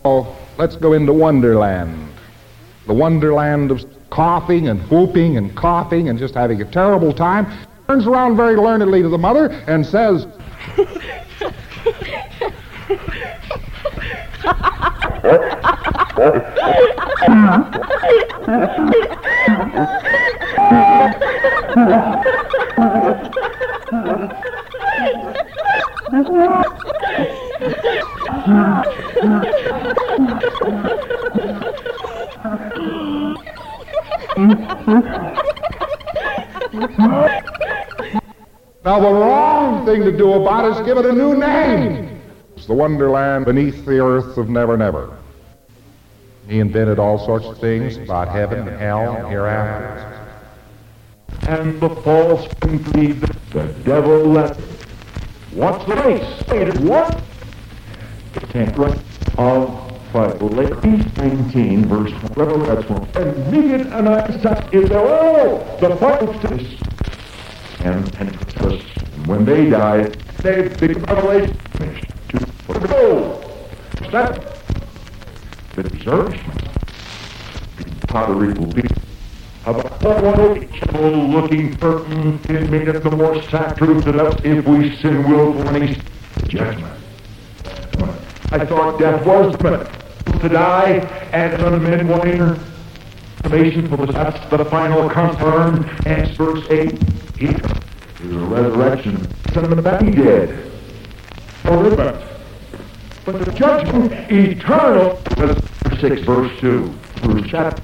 Oh, let's go into Wonderland. The Wonderland of coughing and whooping and coughing and just having a terrible time. Turns around very learnedly to the mother and says, now the wrong thing to do about it is give it a new name. It's the Wonderland beneath the earth of Never Never. He invented all sorts of things about heaven and hell and hereafter. And the false believe the devil left. What's the race? Stated what? The 10th of Leviticus 19, verse 1. That's one. And needed an eyesight is the fight to this. And when they died, they big revelation finished. For the gold. That the discouragement. The pottery will be about looking for made of the more sacred that us if we sin willfully judgment. I thought death was to die, and some men wanting information for that's the final confirmed, and verse 8, the resurrection, son of the back dead. But the judgment eternal, 6 verse 2, through chapter